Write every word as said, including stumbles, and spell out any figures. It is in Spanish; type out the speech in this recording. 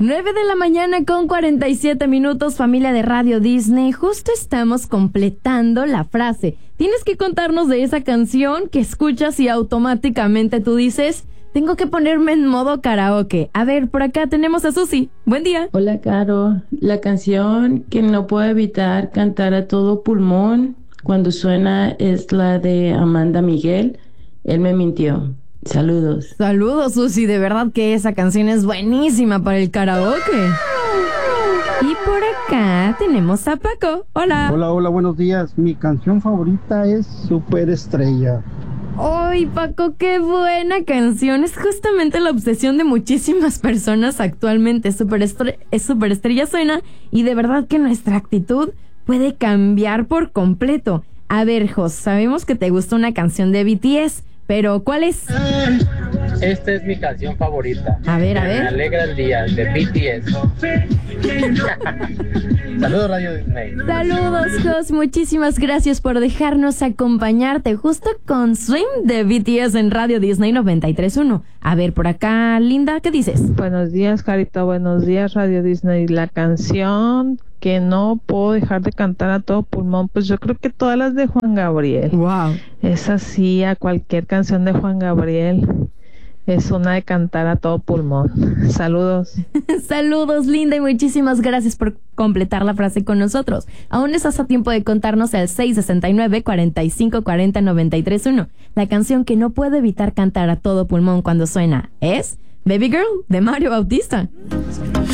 nueve de la mañana con cuarenta y siete minutos, familia de Radio Disney. Justo estamos completando la frase. Tienes que contarnos de esa canción que escuchas y automáticamente tú dices, tengo que ponerme en modo karaoke. A ver, por acá tenemos a Susi. Buen día. Hola, Caro. La canción que no puedo evitar cantar a todo pulmón cuando suena es la de Amanda Miguel. Él me mintió. Saludos. Saludos, Susi. De verdad que esa canción es buenísima para el karaoke. Y por acá tenemos a Paco. Hola. Hola, hola, buenos días. Mi canción favorita es Superestrella. ¡Ay, Paco, qué buena canción! Es justamente la obsesión de muchísimas personas actualmente. Superestre- es Superestrella suena y de verdad que nuestra actitud puede cambiar por completo. A ver, Jos, sabemos que te gusta una canción de B T S, pero ¿cuál es? Esta es mi canción favorita. A ver, a ver. Me alegra el día, de B T S. Saludos, Radio Disney. Saludos, Jos. Muchísimas gracias por dejarnos acompañarte justo con Swim de B T S en Radio Disney noventa y tres punto uno. A ver, por acá, Linda, ¿qué dices? Buenos días, Carita. Buenos días, Radio Disney. La canción que no puedo dejar de cantar a todo pulmón, pues yo creo que todas las de Juan Gabriel. Wow. Es así, a cualquier canción de Juan Gabriel es una de cantar a todo pulmón. Saludos. Saludos, Linda, y muchísimas gracias por completar la frase con nosotros. Aún estás a tiempo de contarnos al seis sesenta y nueve, cuarenta y cinco, cuarenta, noventa y tres uno. La canción que no puedo evitar cantar a todo pulmón cuando suena es Baby Girl de Mario Bautista.